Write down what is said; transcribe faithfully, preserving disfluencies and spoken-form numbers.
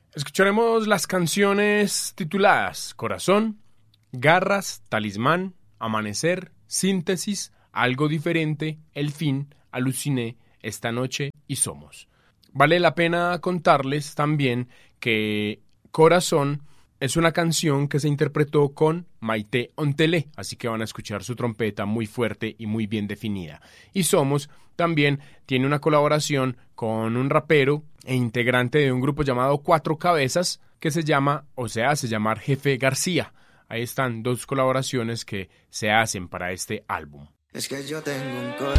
Escucharemos las canciones tituladas Corazón, Garras, Talismán, Amanecer, Síntesis, Algo Diferente, El Fin, Aluciné, Esta Noche y Somos. Vale la pena contarles también que Corazón es una canción que se interpretó con Maite Ontelé, así que van a escuchar su trompeta muy fuerte y muy bien definida. Y Somos también tiene una colaboración con un rapero e integrante de un grupo llamado Cuatro Cabezas que se llama o se hace llamar Jefe García. Ahí están dos colaboraciones que se hacen para este álbum. Es que yo tengo un corazón